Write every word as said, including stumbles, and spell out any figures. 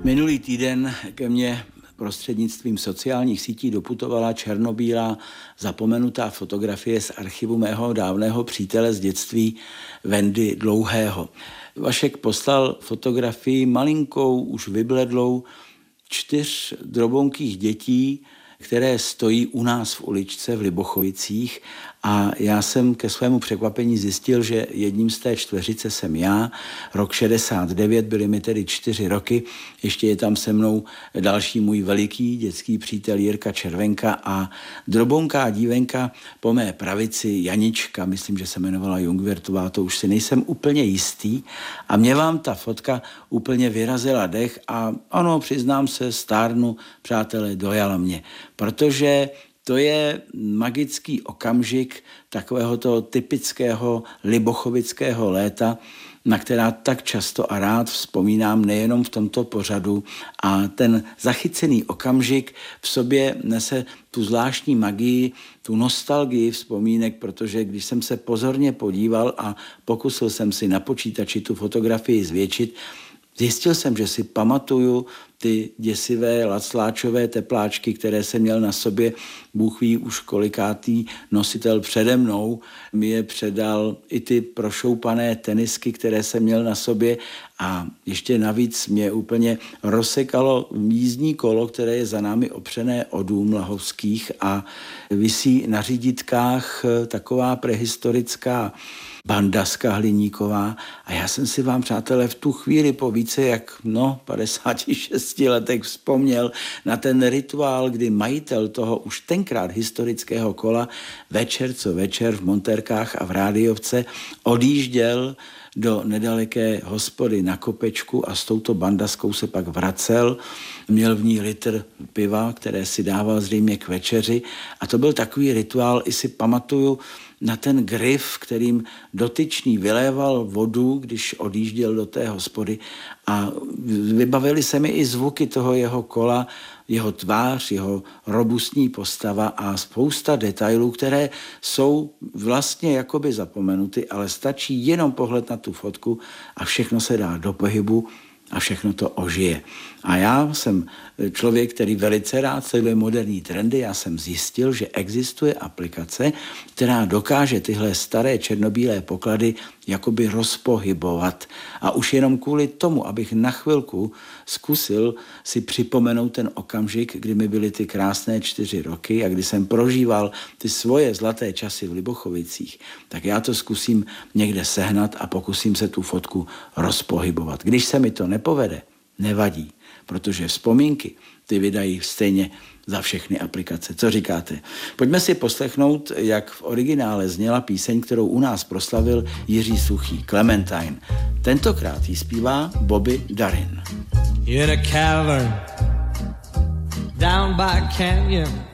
Minulý týden ke mně prostřednictvím sociálních sítí doputovala černobílá zapomenutá fotografie z archivu mého dávného přítele z dětství Vendy Dlouhého. Vašek poslal fotografii malinkou, už vybledlou čtyř drobonkých dětí, které stojí u nás v uličce v Libochovicích, a já jsem ke svému překvapení zjistil, že jedním z té čtveřice jsem já. Rok šedesát devět, byly mi tedy čtyři roky, ještě je tam se mnou další můj veliký dětský přítel Jirka Červenka a drobonká dívenka po mé pravici Janička, myslím, že se jmenovala Jungwirtová, to už si nejsem úplně jistý, a mě vám ta fotka úplně vyrazila dech a ano, přiznám se, stárnu, přátelé, dojala mě, protože to je magický okamžik takového toho typického libochovického léta, na která tak často a rád vzpomínám nejenom v tomto pořadu. A ten zachycený okamžik v sobě nese tu zvláštní magii, tu nostalgii vzpomínek, protože když jsem se pozorně podíval a pokusil jsem si na počítači tu fotografii zvětšit, zjistil jsem, že si pamatuju ty děsivé lacláčové tepláčky, které jsem měl na sobě. Bůh ví už kolikátý nositel přede mnou mi je předal, i ty prošoupané tenisky, které jsem měl na sobě, a ještě navíc mě úplně rozsekalo jízdní kolo, které je za námi opřené o dům Lahovských a visí na říditkách taková prehistorická bandaska hliníková, a já jsem si vám, přátelé, v tu chvíli po více jak no padesáti šesti letech vzpomněl na ten rituál, kdy majitel toho už tenkrát historického kola večer co večer v montérkách a v rádiovce odjížděl do nedaleké hospody na kopečku a s touto bandaskou se pak vracel. Měl v ní litr piva, které si dával zřejmě k večeři, a to byl takový rituál, i si pamatuju na ten grif, kterým dotyčný vyléval vodu, když odjížděl do té hospody, a vybavili se mi i zvuky toho jeho kola, jeho tvář, jeho robustní postava a spousta detailů, které jsou vlastně jakoby zapomenuty, ale stačí jenom pohled na tu fotku a všechno se dá do pohybu a všechno to ožije. A já jsem člověk, který velice rád sleduje moderní trendy. Já jsem zjistil, že existuje aplikace, která dokáže tyhle staré černobílé poklady jakoby rozpohybovat. A už jenom kvůli tomu, abych na chvilku zkusil si připomenout ten okamžik, kdy mi byly ty krásné čtyři roky a kdy jsem prožíval ty svoje zlaté časy v Libochovicích, tak já to zkusím někde sehnat a pokusím se tu fotku rozpohybovat. Když se mi to nepovede, nevadí, protože vzpomínky ty vydají stejně za všechny aplikace. Co říkáte? Pojďme si poslechnout, jak v originále zněla píseň, kterou u nás proslavil Jiří Suchý, Clementine. Tentokrát ji zpívá Bobby Darin. In a cavern down by a canyon,